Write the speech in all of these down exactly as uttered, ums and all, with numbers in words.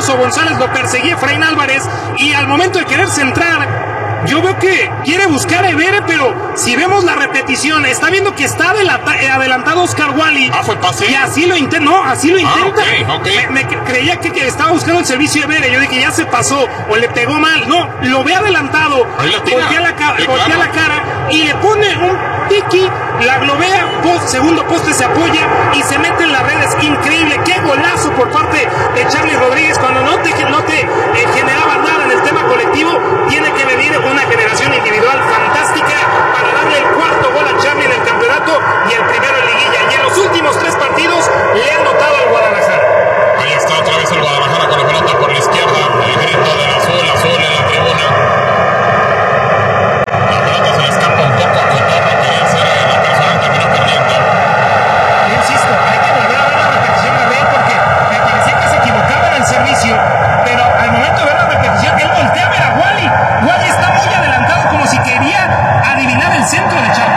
Oso González, lo perseguía Efraín Álvarez, y al momento de querer centrar, yo veo que quiere buscar a Evere, pero si vemos la repetición, está viendo que está adelanta, adelantado Oscar Wally. Ah, fue pase. Y así lo intenta, no, así lo intenta. Ah, okay, okay. Me, me creía que, que estaba buscando el servicio de Evere. Yo dije, ya se pasó, o le pegó mal. No, lo ve adelantado, voltea la, sí, voltea claro. la cara y le pone un tiki, la globea, post, segundo poste se apoya y se mete en las redes. Increíble, qué golazo por parte de Charly Rodríguez. Cuando no te, no te eh, generaba nada en el tema colectivo, tiene que venir una generación individual fantástica para darle el cuarto gol a Charly en el campeonato y el primero en liguilla. Y en los últimos tres partidos le han notado al Guadalajara. Ahí está otra vez el Guadalajara con la pelota por la izquierda, el grito del azul, azul en la tribuna. La pelota se le escapa un poco a Cotorra, quería hacer la persona, terminó perdiendo. Yo insisto, hay que volver a ver la repetición de Rey porque me parecía que se equivocaba en el servicio, pero al momento de ver la repetición, él voltea a ver a Wally. Wally está muy adelantado, como si quería adivinar el centro de Charly.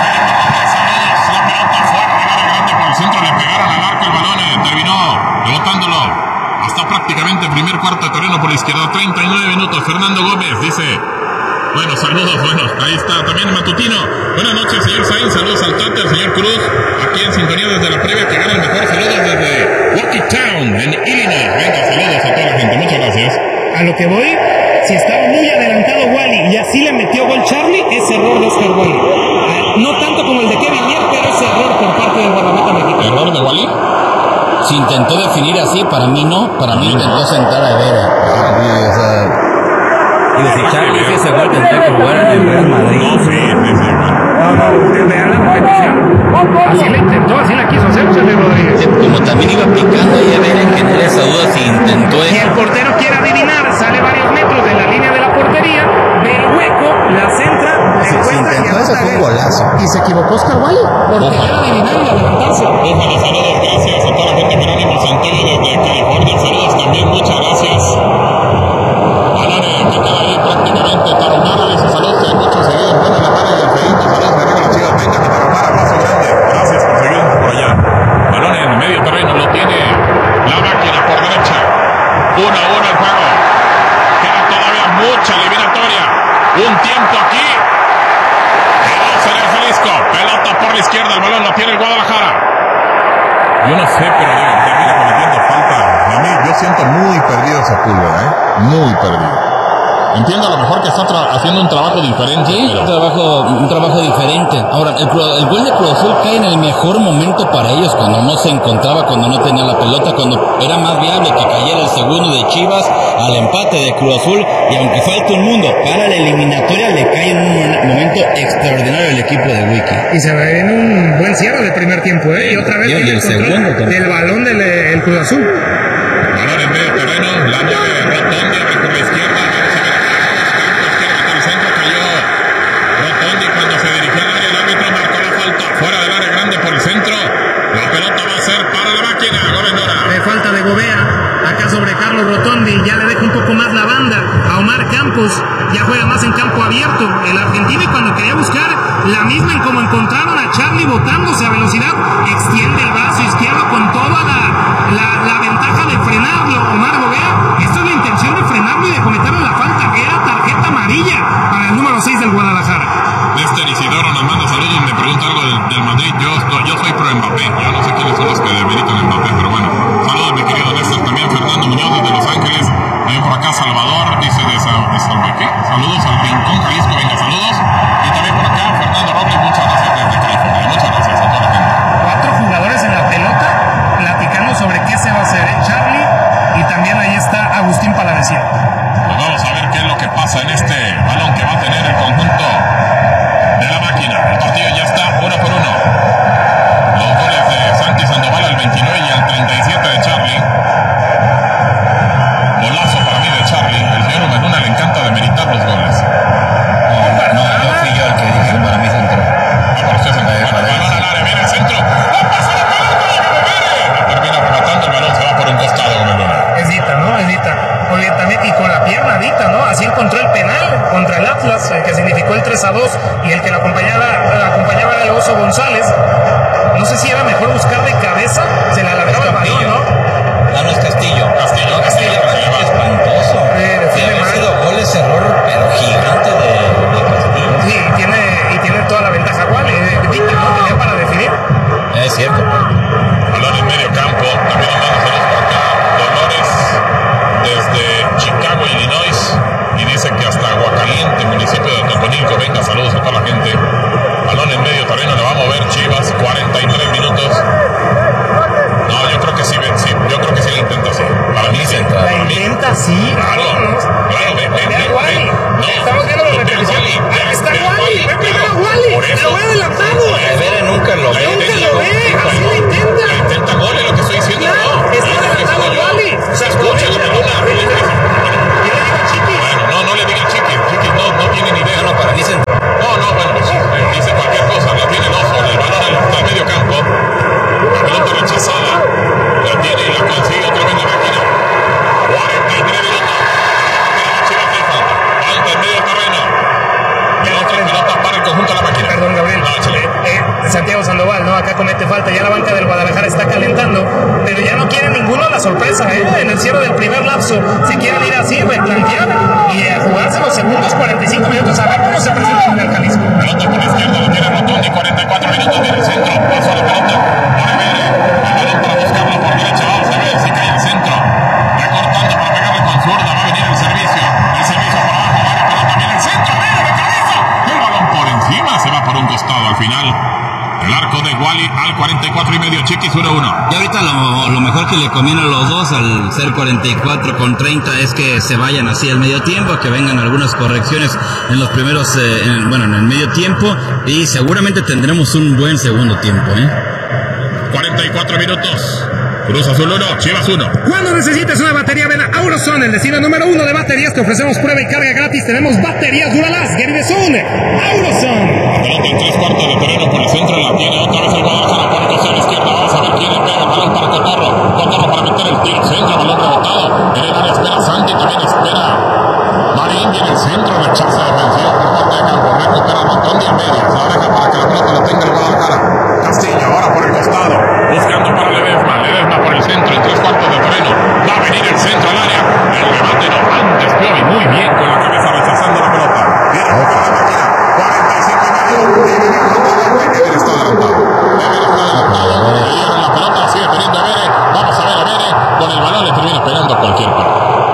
La pelota fuerte, grande por el centro, le pegaron al arco el balón, terminó rebotándolo. Hasta prácticamente el primer cuarto de terreno por la izquierda, treinta y nueve minutos. Fernando Gómez dice: bueno, saludos, bueno, ahí está también Matutino. Buenas noches, señor Sainz, saludos al Tata, al señor Cruz, aquí en sintonía desde la previa, que gana el mejor. Saludos desde Waukee en Illinois. Venga, saludos a toda la gente, muchas gracias. A lo que voy, si estaba muy adelantado Wally y así le metió gol Charly, es error de Oscar Wally. No tanto como el de Kevin Mier, pero es error por parte del guardameta mexicano. ¿Error de Wally? Si intentó definir así, para mí no, para mí intentó sentar a Evere. O sea, y si Charly hizo ese gol tendría que jugar en el Real Madrid. No, sí, sí, sí. No, no, vean la repetición. Así le intentó, así la quiso hacer Charly Rodríguez. Como también iba picando y Evere genera esa duda si intentó Y eso. el portero quiere adivinar, sale varios metros de la línea de la portería, ve el hueco, la centra, Si, si intentó eso fue un golazo. y se equivocó Oscar Wally por querer adivinar y adelantarse. Déjale saludos, gracias a toda la gente que ánimo Santiago desde California. Saludos también, muchas gracias. Balone, que queda ahí prácticamente Tarahumara, dice saludos, hay muchos seguidos. Bueno, la mano y el feito, saludos de arriba, chicos. Venga, mi Tarahumara, abrazo grande. Gracias por seguirnos por allá. Balón en medio terreno, lo tiene la máquina por derecha. Uno a uno el juego. Queda todavía mucha eliminatoria. Un tiempo aquí. Sería Jalisco, pelota por la izquierda, el balón lo tiene el Guadalajara. Yo no sé, pero digo, termina cometiendo falta. A mí, yo siento muy perdido esa Sepúlveda, ¿eh? Muy perdido. Entiendo a lo mejor que está tra- haciendo un trabajo diferente. Sí, pero... un trabajo, un trabajo diferente. Ahora, el, el gol de Cruz Azul cae en el mejor momento para ellos, cuando no se encontraba, cuando no tenía la pelota, cuando era más viable que cayera el segundo de Chivas al empate de Cruz Azul, y aunque falta un mundo para la eliminatoria, le cae en un momento extraordinario el equipo de Wiki. Y se ve en un buen cierre del primer tiempo, ¿eh? Y otra vez Y el tiene el segundo control también. del balón del el Cruz Azul. Balón en medio terreno, la mueve Rotondi, abre por la izquierda, vamos a ver acá, izquierda, el centro cayó Rotondi cuando se dirigió al área, el árbitro marcó la falta, fuera del área grande por el centro, la pelota va a ser para la máquina, Gómez Dora. De falta de Gobea, acá sobre Carlos Rotondi, ya le deja un poco más la banda a Omar Campos, ya juega más en campo abierto, el argentino, y cuando quería buscar la misma en como encontraron a Charly botándose a velocidad, extiende el brazo izquierdo con toda la, la, la ventaja de frenarlo, Omar Gobea. Esto es la intención de frenarlo y de cometerle la falta, que era tarjeta amarilla para el número seis del Guadalajara. Néstor Isidoro nos manda saludos, me pregunta algo del, del Madrid, yo, yo soy pro Mbappé, yo no sé quiénes son los que demeritan a Mbappé, pero bueno, saludos mi querido Néstor, también Fernando Muñoz desde Los Ángeles, también por acá Salvador, dice de, Sa, de Salvaque, saludos al Rincón Jalisco, venga, saludos, y también por acá Fernando Robles, muchas gracias desde California, muchas gracias a toda la gente. Cuatro jugadores en la pelota platicando sobre qué se va a hacer, ¿eh? Charly, y también ahí está Agustín Palavecino. Pues vamos a ver qué es lo que pasa en este balón que va a tener el conjunto de la máquina. El partido ya está uno por uno. Los goles de Santi Sandoval al veintinueve y al treinta y siete de Charly. Golazo para mí de Charly. El señor Menuna le encanta demeritar los goles. No, no, no fui yo el que dije que para mí se entró. Ah, pero usted se entró. Bueno, balón al área, viene el centro. ¡La pasa la pelota! La termina rematando, el balón se va por un costado con el Menuna. Es Dita, ¿no? Es Dita. Oye, también, y con la pierna Dita, ¿no? Así encontró el penal contra el Atlas, el que significó el tres a dos, y el que la acompañaba, la acompañaba era el Oso González. No sé si era mejor buscar de cabeza, se le alargaba el balón, ¿no? Ah, no es Castillo. Castillo, No, Castillo. Castillo. la sorpresa, ¿eh? En el cierre del primer lapso, si quieren ir así, replantear y eh, jugarse los segundos cuarenta y cinco minutos, a ver cómo se presenta en el Jalisco. Pelota por la izquierda, lo tiene Rotondi, cuarenta y cuatro minutos, viene el centro, paso la pelota, por Evere, el balón para buscarlo por derecha, vamos a ver si cae el centro, recortando para pegarle con zurda, va a venir el servicio, el servicio por abajo, va la pelota, viene el centro, viene de cabeza, el balón por encima, se va por un costado al final. El arco de Wally al cuarenta y cuatro y medio, Chiquis uno uno. Y ahorita lo, lo mejor que le conviene a los dos al ser cuarenta y cuatro con treinta es que se vayan así al medio tiempo, que vengan algunas correcciones en los primeros, eh, en, bueno, en el medio tiempo, y seguramente tendremos un buen segundo tiempo, ¿eh? cuarenta y cuatro minutos. Cruz Azul uno, Chivas uno. Cuando necesites una batería, ven a Auroson, el destino número uno de baterías. Te ofrecemos prueba y carga gratis. Tenemos baterías Duralast, Gerivesón, Auroson. La pelota en tres cuartos de terreno por el centro, la tiene otra vez el Guadalajara por el a la izquierda. Vamos a ver quién le pega el balón para Cotarro. Cotarro para meter el tiro, centro, balón rebotado. En el área espera Santi, también espera Marín, viene el centro, rechaza defensivo por parte de campo. Recupera Rotondi a medias, la deja para que la pelota la tenga el Guadalajara. Castillo ahora por el costado, buscando para Ledesma, Ledesma por el centro, en tres cuartos de terreno, va a venir el centro al área, el remate no, antes Piovi, muy bien con la cabeza rechazando la pelota, viene otra, se la tira, cuarenta y cinco y medio, Evere está adelantado, Evere está adelantado, le dieron la pelota, sigue teniendo Evere, vamos a ver a Evere, con el balón le termina pegando a cualquier parte.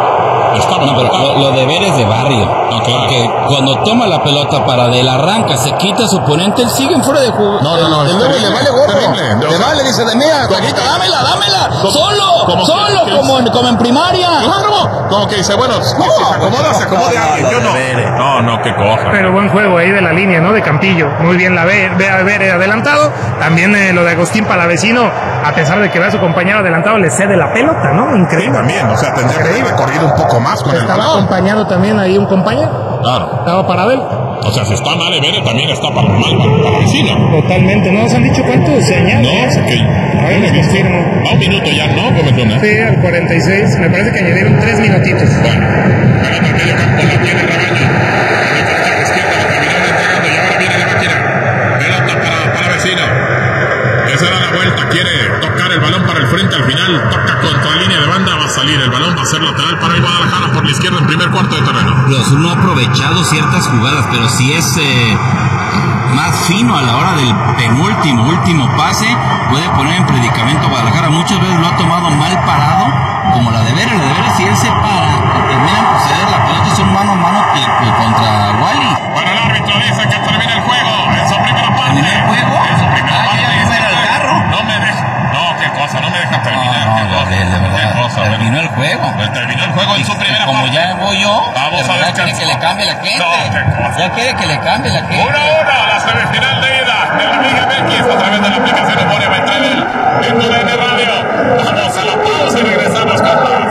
No, pero lo, lo de ver es de barrio, okay. Porque cuando toma la pelota para del arranca, se quita a su oponente, él sigue en fuera de juego. No, no, no, el terrible, le vale gorro, terrible, le vale, dice, mira, grita, dámela, dámela, como, solo, como solo, que, como, en, como en primaria. Claro, como que dice, bueno, no, si se acomoda, se acomode alguien, yo no. No, no, qué cosa. Pero buen juego ahí de la línea, ¿no? De Campillo, muy bien la ve, ve a ver adelantado, también eh, lo de Agustín Palavecino, a pesar de que ve a su compañero adelantado, le cede la pelota, ¿no? Increíble. Sí, también, o sea, tendría que haber recorrido un poco más con el Estaba balón. acompañado también ahí un compañero. Claro. Estaba para él. O sea, si está mal Evere, también está para mal para vecino. Totalmente. ¿No nos han dicho cuánto se añade? No, es que... A ver, les confirmo. Va un minuto ya, ¿no? Gómez Luna. Sí, al cuarenta y seis. Me parece que añadieron tres minutitos. Bueno, pelota al medio campo, la tiene Rabaña. A la izquierda, la terminaron entregando y ahora viene la máquina. Pelota para, para vecino. Esa da la vuelta, quiere tocar el balón para el frente, al final toca contra la línea de banda, va a salir, el balón va a ser lateral para el Guadalajara por la izquierda en primer cuarto de terreno. Los no ha aprovechado ciertas jugadas, pero si es eh, más fino a la hora del penúltimo, último pase, puede poner en predicamento a Guadalajara. Muchas veces lo ha tomado mal parado, como la de Vera, la de Vera si él se para, terminan por ceder la pelota, es un mano a mano que, que contra Wally. Bueno, el árbitro dice que termina el juego, en su primera parte. ¿Termina el juego? En su primera ah, parte. Ya, ya era el carro. No me deja, no, qué cosa, no me deja terminar. No, no, no, de, de verdad, qué cosa, terminó el juego. Pues terminó el juego en su primera como parte. ya voy yo, vamos a ver quiere que le cambie la gente. No, qué cosa. Ya quiere que le cambie la gente. Una a una, la semifinal de ida de la Liga M X a través de la aplicación Euforia Ventrell en tu D N Radio. Vamos a la pausa y regresamos con más.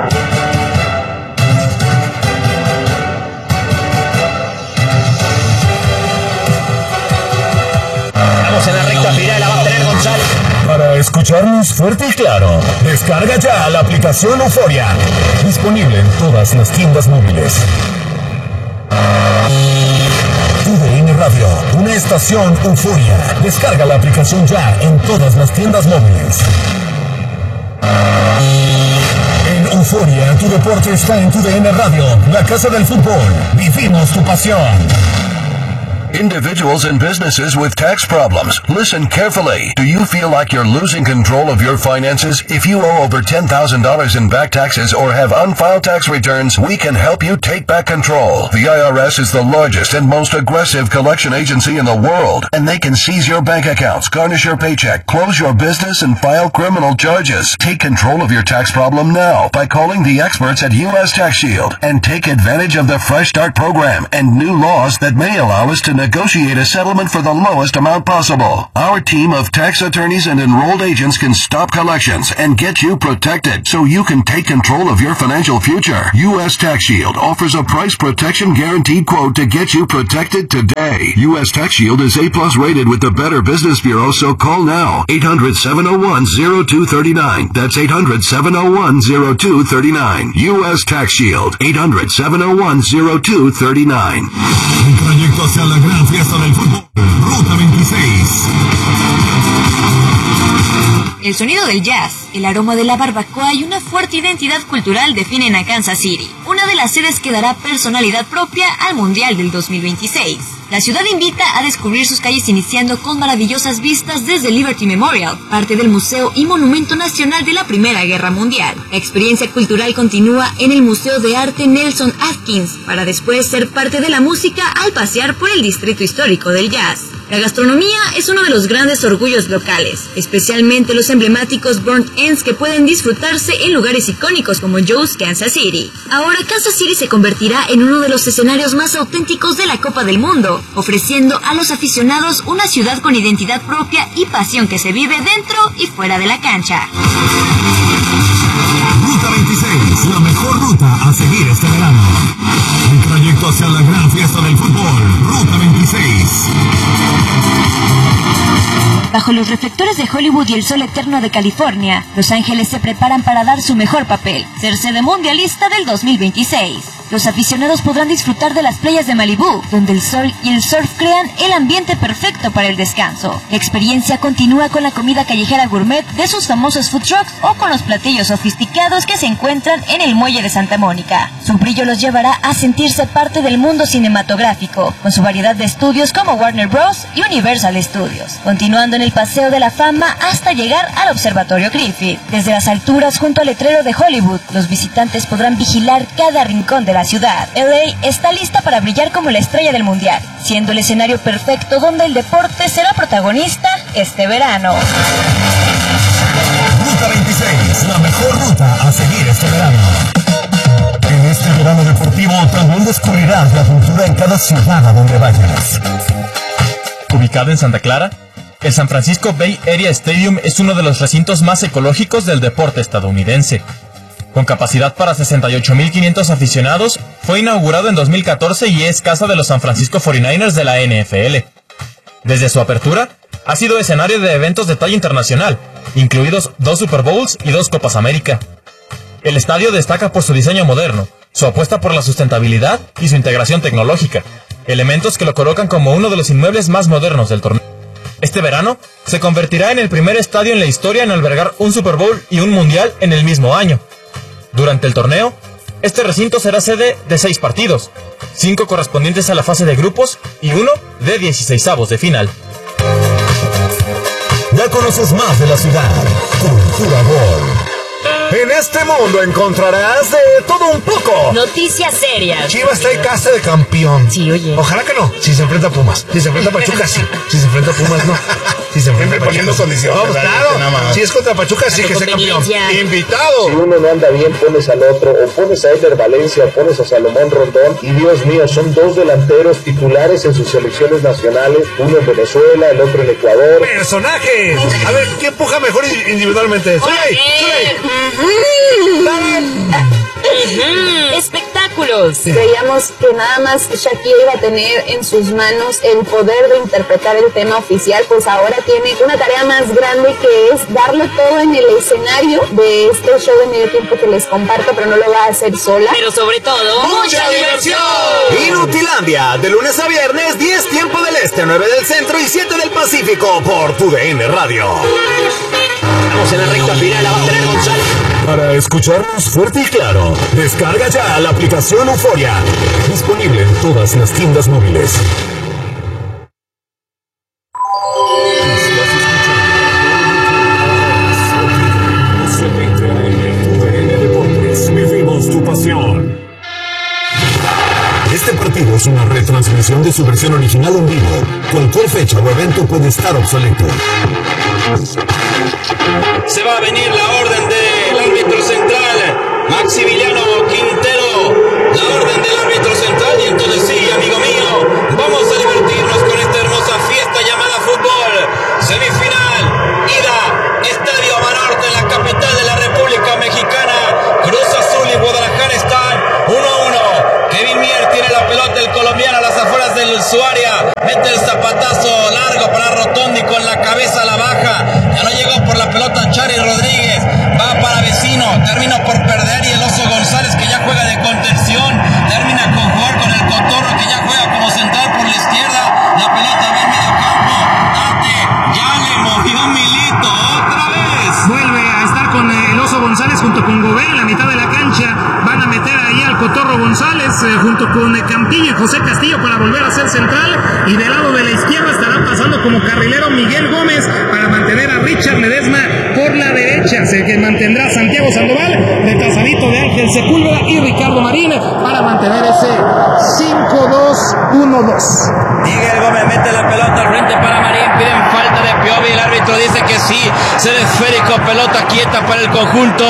Estamos en la recta final, la va a tener González. Para escucharnos fuerte y claro, descarga ya la aplicación Euforia. Disponible en todas las tiendas móviles. Tu D N Radio, una estación Euforia. Descarga la aplicación ya en todas las tiendas móviles. En Euforia, tu deporte está en Tu D N Radio, la casa del fútbol. Vivimos tu pasión. Individuals and businesses with tax problems. Listen carefully. Do you feel like you're losing control of your finances? If you owe over ten thousand dollars in back taxes or have unfiled tax returns, we can help you take back control. The I R S is the largest and most aggressive collection agency in the world, and they can seize your bank accounts, garnish your paycheck, close your business, and file criminal charges. Take control of your tax problem now by calling the experts at U S Tax Shield and take advantage of the Fresh Start program and new laws that may allow us to negotiate a settlement for the lowest amount possible. Our team of tax attorneys and enrolled agents can stop collections and get you protected so you can take control of your financial future. U S Tax Shield offers a price protection guaranteed quote to get you protected today. U S Tax Shield is A plus rated with the Better Business Bureau, so call now. eight hundred, seven oh one, oh two three nine. That's eight hundred, seven oh one, oh two three nine. U S Tax Shield. eight hundred, seven oh one, oh two three nine. Un trayecto hacia la gran fiesta del fútbol. Ruta veintiséis. El sonido del jazz, el aroma de la barbacoa y una fuerte identidad cultural definen a Kansas City, una de las sedes que dará personalidad propia al Mundial del dos mil veintiséis. La ciudad invita a descubrir sus calles iniciando con maravillosas vistas desde Liberty Memorial, parte del Museo y Monumento Nacional de la Primera Guerra Mundial. La experiencia cultural continúa en el Museo de Arte Nelson Atkins, para después ser parte de la música al pasear por el Distrito Histórico del Jazz. La gastronomía es uno de los grandes orgullos locales, especialmente los emblemáticos burnt ends que pueden disfrutarse en lugares icónicos como Joe's Kansas City. Ahora Kansas City se convertirá en uno de los escenarios más auténticos de la Copa del Mundo, ofreciendo a los aficionados una ciudad con identidad propia y pasión que se vive dentro y fuera de la cancha. Ruta veintiséis, la mejor ruta a seguir este verano. El trayecto hacia la gran fiesta del fútbol. Ruta veintiséis. Bajo los reflectores de Hollywood y el sol eterno de California, Los Ángeles se preparan para dar su mejor papel, ser sede mundialista del dos mil veintiséis. Los aficionados podrán disfrutar de las playas de Malibú, donde el sol y el surf crean el ambiente perfecto para el descanso. La experiencia continúa con la comida callejera gourmet de sus famosos food trucks o con los platillos sofisticados que se encuentran en el muelle de Santa Mónica. Su brillo los llevará a sentirse parte del mundo cinematográfico, con su variedad de estudios como Warner Bros. Y Universal Studios, continuando en el Paseo de la Fama hasta llegar al Observatorio Griffith. Desde las alturas junto al letrero de Hollywood, los visitantes podrán vigilar cada rincón de la ciudad. L A está lista para brillar como la estrella del mundial, siendo el escenario perfecto donde el deporte será protagonista este verano. Ruta veintiséis, la mejor ruta a seguir este verano. En este verano deportivo también descubrirás la cultura en cada ciudad a donde vayas. Ubicado en Santa Clara, el San Francisco Bay Area Stadium es uno de los recintos más ecológicos del deporte estadounidense. Con capacidad para sesenta y ocho mil quinientos aficionados, fue inaugurado en dos mil catorce y es casa de los San Francisco cuarenta y nueve ers de la N F L. Desde su apertura, ha sido escenario de eventos de talla internacional, incluidos dos Super Bowls y dos Copas América. El estadio destaca por su diseño moderno, su apuesta por la sustentabilidad y su integración tecnológica, elementos que lo colocan como uno de los inmuebles más modernos del torneo. Este verano, se convertirá en el primer estadio en la historia en albergar un Super Bowl y un Mundial en el mismo año. Durante el torneo, este recinto será sede de seis partidos, cinco correspondientes a la fase de grupos y uno de dieciseisavos de final. Ya conoces más de la ciudad. Cultura World. En este mundo encontrarás de todo un poco. Noticias serias. Chivas está en casa de campeón. Sí, oye. Ojalá que no. Si se enfrenta a Pumas. Si se enfrenta a Pachuca, sí. Si se enfrenta a Pumas, no. Si se enfrenta a poniendo condiciones. Vamos, claro. Si es contra Pachuca, sí que sea campeón. Invitado. Si uno no anda bien, pones al otro. O pones a Eder Valencia, o pones a Salomón Rondón. Y Dios mío, son dos delanteros titulares en sus selecciones nacionales. Uno en Venezuela, el otro en Ecuador. ¡Personajes! A ver, ¿quién empuja mejor individualmente? ¡Zuley! ¡Zuley! Espectáculos. Creíamos que nada más Shakira iba a tener en sus manos el poder de interpretar el tema oficial, pues ahora tiene una tarea más grande, que es darlo todo en el escenario de este show de medio tiempo que les comparto, pero no lo va a hacer sola. Pero sobre todo, ¡mucha diversión! Inutilandia, de lunes a viernes, diez tiempo del este, nueve del centro y siete del Pacífico, por tu D N Radio. Estamos en la recta final, la va a tener González. Para escucharnos fuerte y claro, descarga ya la aplicación Euforia. Disponible en todas las tiendas móviles. Vivimos tu pasión. Este partido es una retransmisión de su versión original en vivo. Cualquier fecha o evento puede estar obsoleto. Se va a venir la orden del árbitro central, Maximiliano Quintero. La orden del árbitro central, y entonces sí, amigo mío, vamos a divertirnos con esta hermosa fiesta llamada fútbol. Semifinal, ida, Estadio Banorte en la capital de la República Mexicana. Cruz Azul y Guadalajara están uno a uno. Kevin Mier tiene la pelota, el colombiano a las afueras de su área. Mete el zapatazo largo para Rotondi con la cabeza a la baja. Ya no llegó por la pelota Chari Rodríguez. Va para Vecino. Termina por perder. Y el Oso González, que ya juega de contención, termina con jugar con el Cotorro, que ya juega como central por la izquierda. La pelota va en medio campo. Date. Ya le movió Milito. Gobea en la mitad de la cancha. Van a meter ahí al Cotorro González eh, junto con eh, Campillo y José Castillo para volver a ser central. Y del lado de la izquierda estará pasando como carrilero Miguel Gómez para mantener a Richard Ledesma por la derecha. Se que mantendrá Santiago Sandoval, retrasadito de Ángel Sepúlveda y Ricardo Marín para mantener ese cinco dos uno dos. Miguel Gómez mete la pelota al frente para Marín, piden falta de Piovi, el árbitro dice que sí, ser esférico, pelota quieta para el conjunto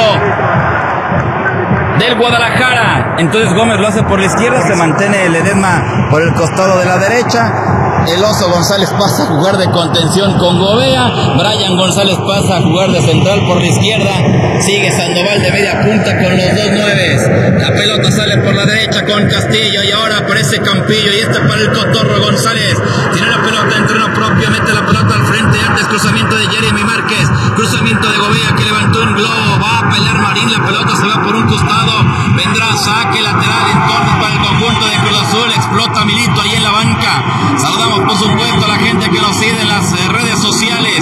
del Guadalajara. Entonces Gómez lo hace por la izquierda, se mantiene Ledesma por el costado de la derecha. El Oso González pasa a jugar de contención con Gobea. Brian González pasa a jugar de central por la izquierda. Sigue Sandoval de media punta con los dos nueves. La pelota sale por la derecha con Castillo y ahora aparece Campillo y este para el Cotorro González. Tiene la pelota en terreno propio, mete la pelota al frente. Antes cruzamiento de Jeremy Márquez. Cruzamiento de Gobea que levantó un globo. Va a pelear Marín, la pelota se va por un costado. Vendrá saque lateral en torno para el conjunto de Cruz Azul. Explota Milito ahí en la banca. Saludamos por supuesto a la gente que nos sigue en las eh, redes sociales,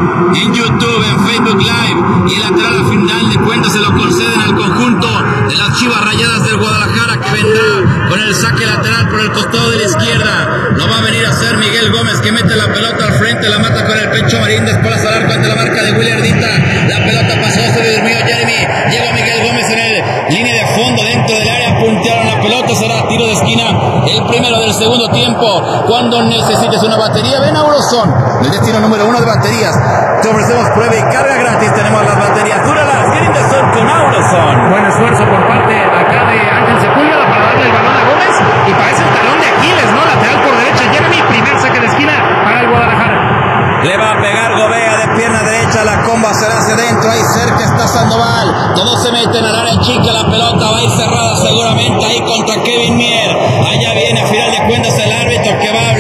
en YouTube, en Facebook Live, y el lateral a final de cuentas se lo conceden al conjunto de las Chivas Rayadas del Guadalajara, que vendrá con el saque lateral por el costado de la izquierda. Lo va a venir a hacer Miguel Gómez, que mete la pelota al frente, la mata con el pecho Marín, después al arco ante la marca de Willy Ardita. La pelota pasó, se le durmió Jeremy, llegó Miguel Gómez en el línea de fondo dentro del área, puntearon la pelota, será tiro de esquina, el primero del segundo tiempo. Cuando necesites una batería, ven a Eurozone, el destino número uno de baterías. Te ofrecemos prueba y carga gratis. Tenemos las baterías Duralast, get in the sun con Eurozone. Buen esfuerzo por parte acá de Ángel Sepúlveda para darle el balón a Gómez y parece el talón de Aquiles, ¿no? Lateral por derecha, Jeremy, primer saque de esquina para el Guadalajara. Le va a pegar Gobea de pierna derecha, la comba será hacia adentro, ahí cerca está Sandoval, todos se meten al área chica, la pelota va a ir cerrada seguramente ahí contra Kevin Mier. Allá viene a final de cuentas el árbitro que va a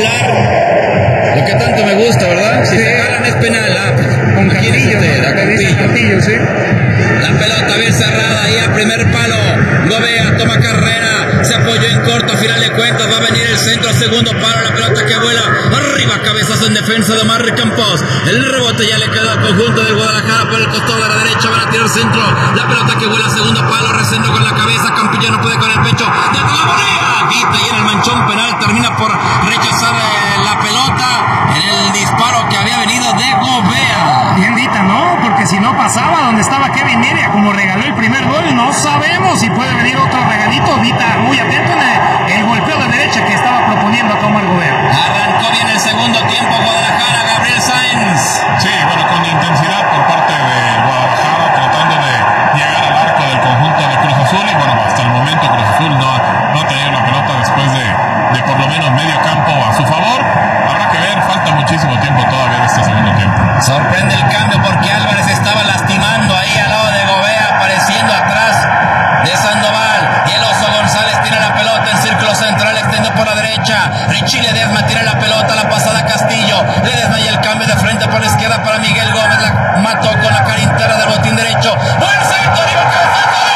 hablar lo que tanto me gusta, ¿verdad? Si se agarran es penal. Ah, con Campillo, a Campillo. Campillo, sí. La pelota bien cerrada ahí a primer palo. Gobea toma carrera, se apoyó en corto, a final de cuentas va a venir el centro a segundo palo, la pelota que vuela arriba, cabezazo en defensa de Omar Campos. El rebote ya le queda al conjunto del Guadalajara por el costado de la derecha, van a tirar centro, la pelota que vuela a segundo palo, Resendo con la cabeza, Campillo no puede con el pecho, de la volea, quita y en el manchón penal termina por rechazar eh, la pelota en el disparo que había venido de Gobea. Bien dita, ¿no? Porque si no pasaba donde estaba Kevin Media, como regaló el primer gol, no sabemos si puede venir otro regalito. Dita muy atento en el, el golpeo de derecha que estaba proponiendo acá Omar Gobea. Arrancó bien el segundo tiempo Guadalajara, Gabriel Sáenz. Sí, bueno, con intensidad por parte de Guadalajara, tratando de llegar al arco del conjunto de Cruz Azul. Y bueno, hasta el momento Cruz Azul no, no ha tenido la pelota después de, de por lo menos medio campo a su favor. Habrá que ver, falta muchísimo tiempo todavía de este segundo tiempo. Sorprende el cambio porque Álvarez estaba lastimando ahí al lado de Gobea, apareciendo atrás de Sandoval. Y el Oso González tiene la pelota en círculo central, extendió por la derecha. Richie Ledesma tiene la pelota, la pasada Castillo. Ledesma y el cambio de frente por la izquierda para Miguel Gómez. La mató con la cara interna del botín derecho. ¡Buen centro! ¡Arriba, cabeza!